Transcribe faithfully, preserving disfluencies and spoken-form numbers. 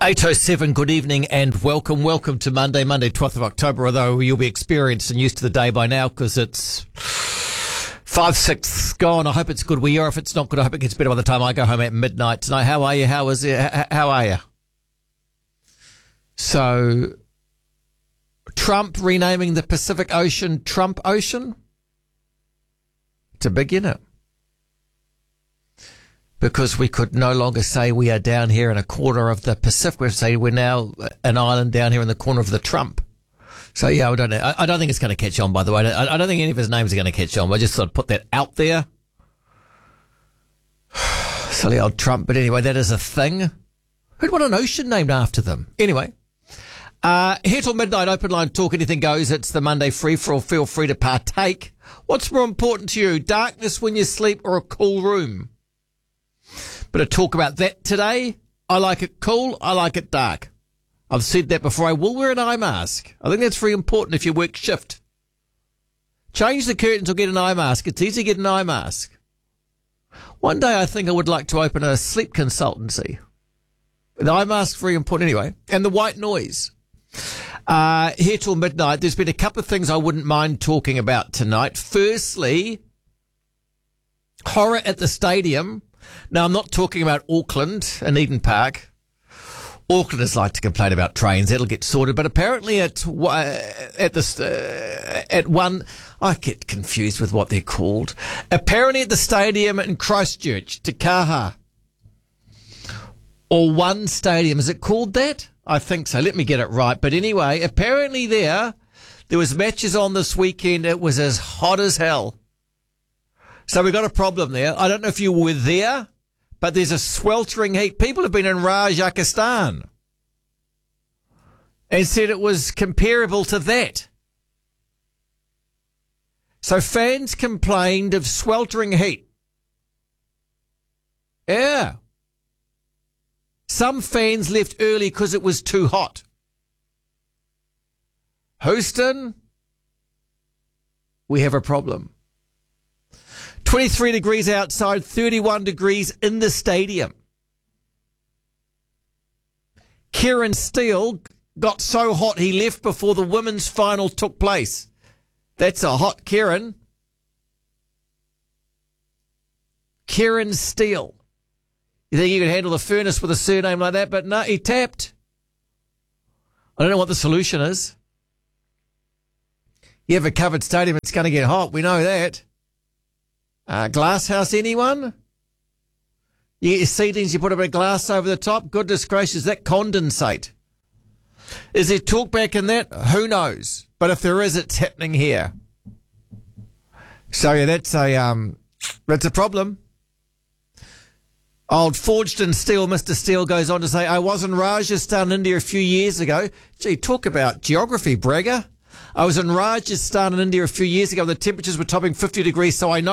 eight oh seven, good evening and welcome. Welcome to Monday, Monday, twelfth of October, although you'll be experienced and used to the day by now because it's five, six gone. I hope it's good where you are. If it's not good, I hope it gets better by the time I go home at midnight tonight. How are you? How is it? How are you? So, Trump renaming the Pacific Ocean Trump Ocean? It's a big, innit? Because we could no longer say we are down here in a corner of the Pacific. We say we're now an island down here in the corner of the Trump. So, yeah, I don't know. I, I don't think it's going to catch on, by the way. I, I don't think any of his names are going to catch on. I just thought I'd put that out there. Silly old Trump. But anyway, that is a thing. Who'd want an ocean named after them? Anyway. Uh, here till midnight, open line talk, anything goes. It's the Monday free-for-all. Feel free to partake. What's more important to you, darkness when you sleep or a cool room? Bit of talk about that today. I like it cool. I like it dark. I've said that before. I will wear an eye mask. I think that's very important if you work shift. Change the curtains or get an eye mask. It's easy to get an eye mask. One day I think I would like to open a sleep consultancy. The eye mask's very important anyway. And the white noise. Uh, here till midnight, there's been a couple of things I wouldn't mind talking about tonight. Firstly, horror at the stadium. Now, I'm not talking about Auckland and Eden Park. Aucklanders like to complain about trains. That'll get sorted. But apparently at at the uh, at one, I get confused with what they're called. Apparently at the stadium in Christchurch, Te Kaha, or One Stadium. Is it called that? I think so. Let me get it right. But anyway, apparently there, there was matches on this weekend. It was as hot as hell. So we've got a problem there. I don't know if you were there, but there's a sweltering heat. People have been in Rajasthan and said it was comparable to that. So fans complained of sweltering heat. Yeah. Some fans left early because it was too hot. Houston, we have a problem. twenty-three degrees outside, thirty-one degrees in the stadium. Kieran Steele got so hot he left before the women's final took place. That's a hot Kieran. Kieran Steele. You think you could handle the furnace with a surname like that? But no, he tapped. I don't know what the solution is. You have a covered stadium, it's going to get hot. We know that. Uh, glass house, anyone? You get your seatings, you put a bit of glass over the top. Goodness gracious, that condensate. Is there talk back in that? Who knows? But if there is, it's happening here. So yeah, that's a um, that's a problem. Old Forged in Steel, Mister Steele goes on to say, I was in Rajasthan, India a few years ago. Gee, talk about geography, bragger. I was in Rajasthan in India a few years ago. The temperatures were topping fifty degrees, so I know